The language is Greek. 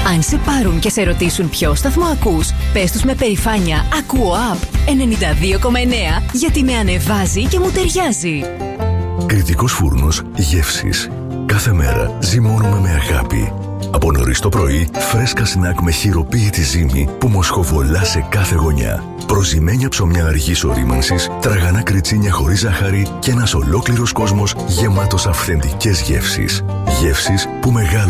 Αν σε πάρουν και σε ρωτήσουν ποιο σταθμό ακούς, πες τους με περηφάνεια «Ακούω App 92,9» γιατί με ανεβάζει και μου ταιριάζει. Κρητικός φούρνος γεύσης. Κάθε μέρα ζυμώνουμε με αγάπη. Από νωρίς το πρωί, φρέσκα σνακ με χειροποίητη ζύμη που μοσχοβολά σε κάθε γωνιά. Προζυμένια ψωμιά αργής ορίμανσης, τραγανά κριτσίνια χωρίς ζάχαρη και ένας ολόκληρος κόσμος γεμάτος αυθεντικές γεύσεις. Γεύσεις που μεγάλο